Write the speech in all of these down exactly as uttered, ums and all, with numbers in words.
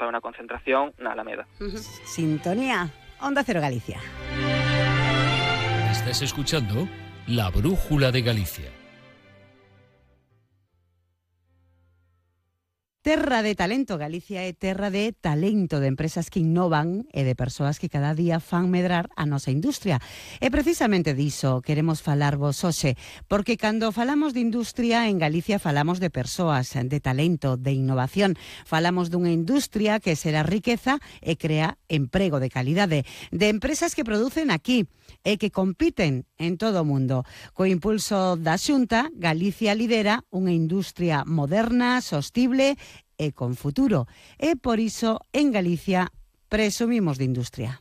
para unha concentración na Alameda. Sintonía, Onda Cero Galicia. Estás escuchando La Brújula de Galicia. Terra de talento, Galicia é terra de talento, de empresas que innovan e de persoas que cada día fan medrar a nosa industria. E precisamente diso queremos falarvos hoxe, porque cando falamos de industria en Galicia falamos de persoas, de talento, de innovación. Falamos dunha industria que será riqueza e crea emprego de calidade, de empresas que producen aquí e que compiten en todo o mundo. Co impulso da Xunta, Galicia lidera unha industria moderna, sostible e con futuro. E por iso, en Galicia, presumimos de industria.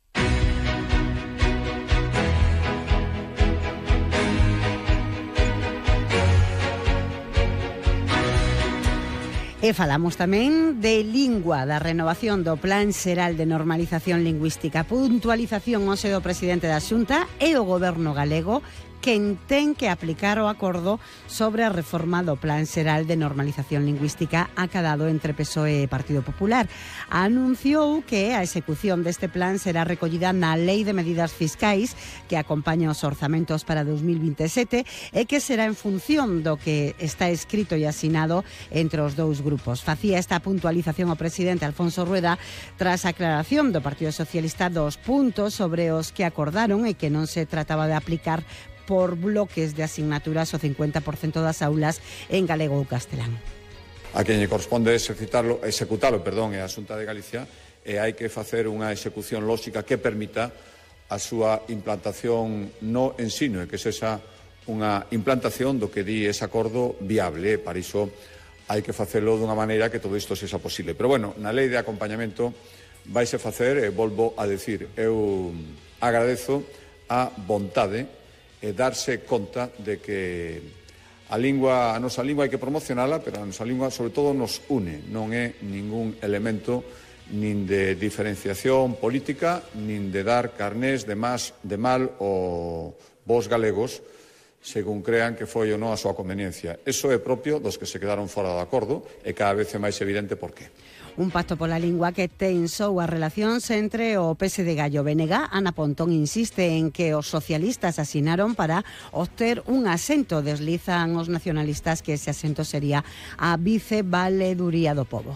E falamos tamén de lingua, da renovación do Plan Xeral de Normalización Lingüística, puntualización hoxe do presidente da Xunta e o goberno galego quen ten que aplicar o acordo sobre a reforma do Plan Xeral de Normalización Lingüística acadado entre P S O E e Partido Popular. Anunciou que a execución deste plan será recollida na Lei de Medidas Fiscais que acompaña os orzamentos para dos mil vinte e sete e que será en función do que está escrito e asinado entre os dous grupos. Facía esta puntualización o presidente Alfonso Rueda tras a aclaración do Partido Socialista dos puntos sobre os que acordaron e que non se trataba de aplicar por bloques de asignaturas o cincuenta por cento das aulas en galego ou castelán. A quen lle corresponde executarlo, executalo, perdón, é a Xunta de Galicia, e hai que facer unha execución lóxica que permita a súa implantación no ensino e que sexa unha implantación do que di ese acordo viable. Para iso hai que facelo dunha maneira que todo isto sexa posible. Pero, bueno, na lei de acompañamento vaise facer, e volvo a decir, eu agradezo a vontade e darse conta de que a lingua, a nosa lingua hai que promocionala, pero a nosa lingua sobre todo nos une, non é ningún elemento nin de diferenciación política, nin de dar carnés de más, de mal ou vos galegos, según crean que foi ou non a súa conveniencia. Eso é propio dos que se quedaron fora do acordo e cada vez é máis evidente por qué. Un pacto pola lingua que tensou as relacións entre o P S D e o B N G. Ana Pontón insiste en que os socialistas asinaron para obter un asento. Deslizan os nacionalistas que ese asento sería a vicevaleduría do pobo.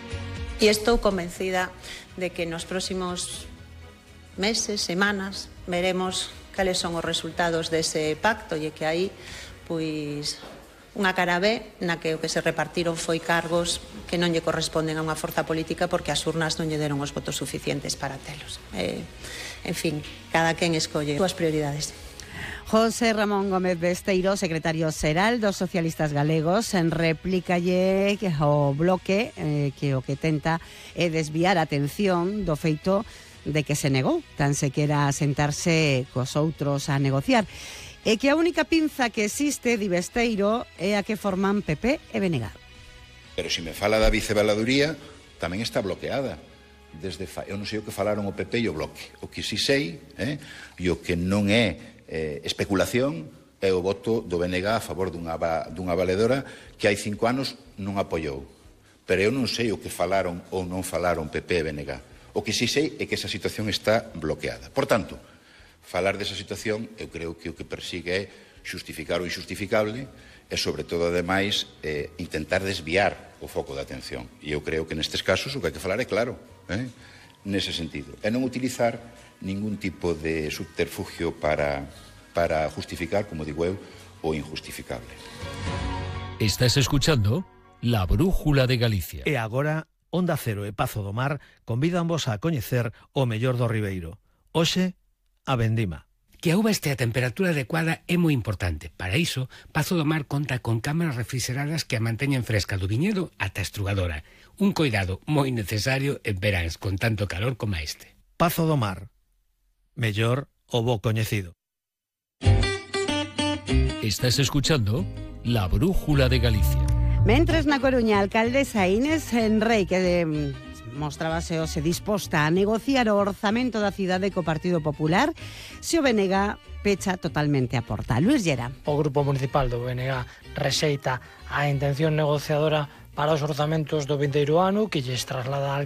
E estou convencida de que nos próximos meses, semanas, veremos cales son os resultados dese pacto e que aí, pois, unha cara B na que o que se repartiron foi cargos que non lle corresponden a unha forza política porque as urnas non lle deron os votos suficientes para telos. Eh, en fin, cada quen escolle as súas prioridades. José Ramón Gómez Besteiro, secretario xeral dos socialistas galegos, en réplicalle ao bloque eh, que o que tenta é desviar a atención do feito de que se negou tan sequera a sentarse cos outros a negociar. E que a única pinza que existe, di Besteiro, é a que forman P P e B N G. Pero se me fala da vicevaladuría, tamén está bloqueada. Desde fa... Eu non sei o que falaron o P P e o Bloque. O que si sei, eh, e o que non é eh, especulación, é o voto do B N G a favor dunha, dunha valedora que hai cinco anos non apoiou. Pero eu non sei o que falaron ou non falaron P P e B N G. O que si sei é que esa situación está bloqueada. Por tanto, falar desa situación, eu creo que o que persigue é xustificar o injustificable e, sobre todo, ademais, eh, intentar desviar o foco da atención. E eu creo que nestes casos o que hai que falar é claro, eh, nese sentido. E non utilizar ningún tipo de subterfugio para, para justificar, como digo eu, o injustificable. Estás escuchando La Brújula de Galicia. E agora, Onda Cero e Pazo do Mar convídanvos a coñecer o mellor do Ribeiro. Hoxe, a vendima. Que a uva este a temperatura adecuada é moi importante. Para iso, Pazo do Mar conta con cámaras refrigeradas que a manteñen fresca do viñedo ata a estrugadora. Un coidado moi necesario en veráns con tanto calor como este. Pazo do Mar. Mellor o bo coñecido. Estás escuchando La Brújula de Galicia. Mentres na Coruña, a alcaldesa Inés Enrei, que de... mostrábase hoxe disposta a negociar o orzamento da cidade co Partido Popular, se o B N G pecha totalmente a porta. Luís Llera. O Grupo Municipal do B N G rexeita a intención negociadora para os orzamentos do vindeiro ano que lles traslada a